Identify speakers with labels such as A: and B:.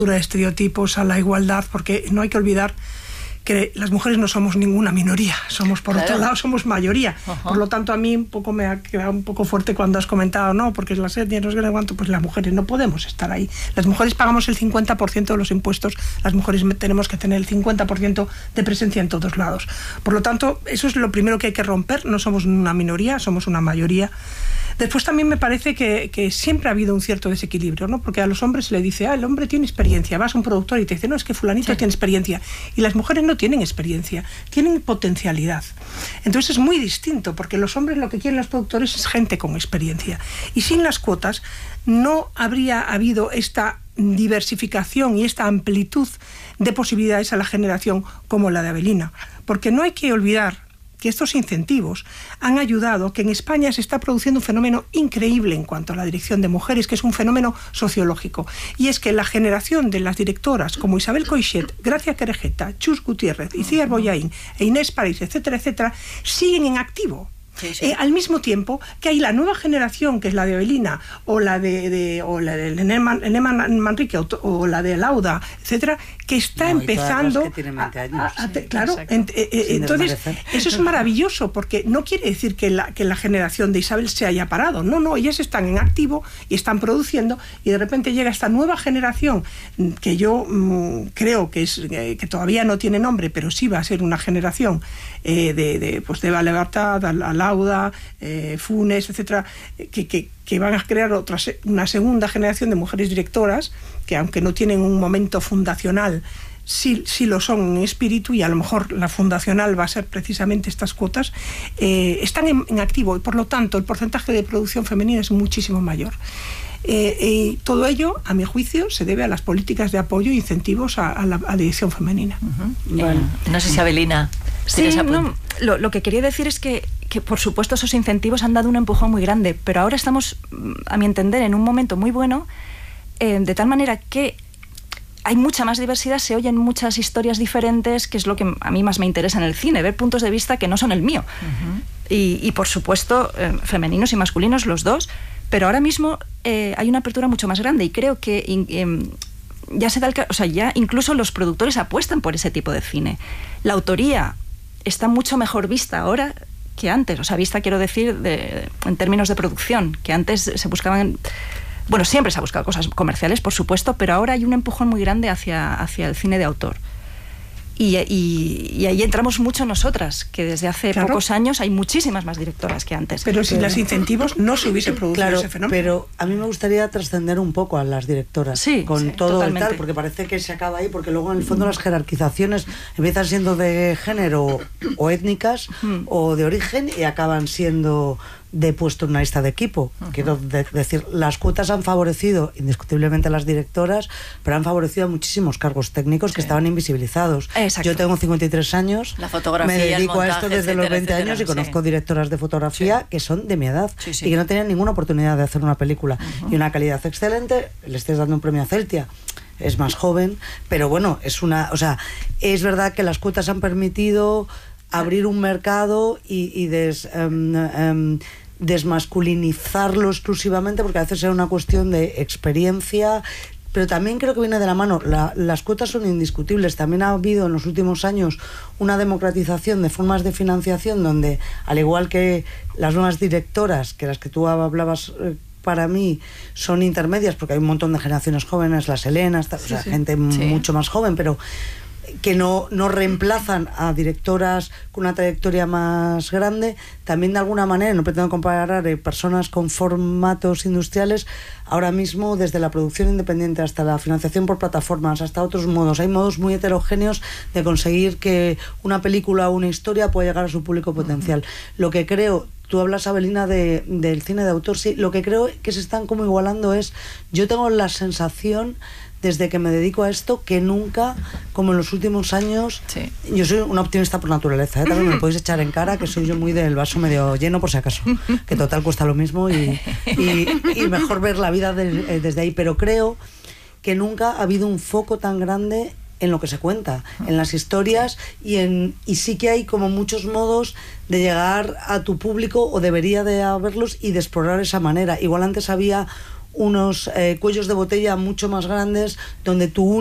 A: de estereotipos, a la igualdad, porque no hay que olvidar que las mujeres no somos ninguna minoría, somos por otro lado, somos mayoría. Por lo tanto, a mí un poco me ha quedado un poco fuerte cuando has comentado, no, porque las etnias, no sé cuánto, pues las mujeres no podemos estar ahí. Las mujeres pagamos el 50% de los impuestos, las mujeres tenemos que tener el 50% de presencia en todos lados. Por lo tanto, eso es lo primero que hay que romper, no somos una minoría, somos una mayoría. Después también me parece que siempre ha habido un cierto desequilibrio, ¿no? Porque a los hombres se le dice, el hombre tiene experiencia, vas a un productor y te dice, no, es que fulanito tiene experiencia. Y las mujeres no tienen experiencia, tienen potencialidad. Entonces es muy distinto, porque los hombres lo que quieren los productores es gente con experiencia. Y sin las cuotas no habría habido esta diversificación y esta amplitud de posibilidades a la generación como la de Avelina. Porque no hay que olvidar que estos incentivos han ayudado, que en España se está produciendo un fenómeno increíble en cuanto a la dirección de mujeres, que es un fenómeno sociológico. Y es que la generación de las directoras como Isabel Coixet, Gracia Querejeta, Chus Gutiérrez, Icíar Bollaín e Inés París, etcétera, etcétera, siguen en activo. Sí. Al mismo tiempo que hay la nueva generación, que es la de Avelina, o la de Enema Manrique, o la de Lauda, etcétera, que está empezando.
B: Que tienen 20 años.
A: Claro, entonces eso es maravilloso, porque no quiere decir que la generación de Isabel se haya parado. No, ellas están en activo y están produciendo, y de repente llega esta nueva generación que yo creo que todavía no tiene nombre, pero sí va a ser una generación de Eva Libertad, a Lauda, Funes, etcétera, que van a crear una segunda generación de mujeres directoras que, aunque no tienen un momento fundacional, sí lo son en espíritu, y a lo mejor la fundacional va a ser precisamente estas cuotas. Están en activo, y por lo tanto el porcentaje de producción femenina es muchísimo mayor. Y todo ello, a mi juicio, se debe a las políticas de apoyo e incentivos a la dirección femenina.
C: Bueno, no sé si Avelina...
D: Sí, no, lo que quería decir es que por supuesto esos incentivos han dado un empujón muy grande, pero ahora estamos, a mi entender, en un momento muy bueno, de tal manera que hay mucha más diversidad, se oyen muchas historias diferentes, que es lo que a mí más me interesa en el cine, ver puntos de vista que no son el mío. Y por supuesto, femeninos y masculinos, los dos, pero ahora mismo hay una apertura mucho más grande, y creo que ya se da ya incluso los productores apuestan por ese tipo de cine. La autoría está mucho mejor vista ahora que antes, vista, quiero decir, en términos de producción, que antes se buscaban... Bueno, siempre se ha buscado cosas comerciales, por supuesto, pero ahora hay un empujón muy grande hacia el cine de autor. Y ahí entramos mucho nosotras, que desde hace pocos años hay muchísimas más directoras que antes.
A: Pero sin los incentivos no se hubiese producido ese fenómeno.
B: Pero a mí me gustaría trascender un poco a las directoras, con todo totalmente. El tal, porque parece que se acaba ahí, porque luego en el fondo las jerarquizaciones empiezan siendo de género o étnicas o de origen, y acaban siendo de puesto en una lista de equipo. Quiero decir, las cuotas han favorecido indiscutiblemente a las directoras, pero han favorecido a muchísimos cargos técnicos que estaban invisibilizados.
D: Exacto.
B: Yo tengo 53 años,
C: la fotografía,
B: me dedico
C: montaje,
B: a esto desde los 20 años, y conozco directoras de fotografía que son de mi edad y que no tenían ninguna oportunidad de hacer una película, y una calidad excelente. Le estés dando un premio a Celtia, es más joven, pero bueno, es verdad que las cuotas han permitido abrir un mercado y desmasculinizarlo exclusivamente, porque a veces era una cuestión de experiencia, pero también creo que viene de la mano. Las cuotas son indiscutibles. También ha habido en los últimos años una democratización de formas de financiación, donde, al igual que las nuevas directoras, que las que tú hablabas, para mí son intermedias, porque hay un montón de generaciones jóvenes, las Helenas, gente mucho más joven, pero que no reemplazan a directoras con una trayectoria más grande. También, de alguna manera, no pretendo comparar personas con formatos industriales, ahora mismo, desde la producción independiente hasta la financiación por plataformas, hasta otros modos, hay modos muy heterogéneos de conseguir que una película o una historia pueda llegar a su público potencial. Lo que creo... Tú hablas, Avelina, del cine de autor. Sí, lo que creo que se están como igualando es... Yo tengo la sensación, desde que me dedico a esto, que nunca, como en los últimos años... Yo soy una optimista por naturaleza, también me lo podéis echar en cara, que soy yo muy del vaso medio lleno, por si acaso, que total cuesta lo mismo, y mejor ver la vida desde ahí. Pero creo que nunca ha habido un foco tan grande en lo que se cuenta, en las historias, y sí que hay como muchos modos de llegar a tu público, o debería de haberlos, y de explorar esa manera. Igual antes había unos cuellos de botella mucho más grandes donde tu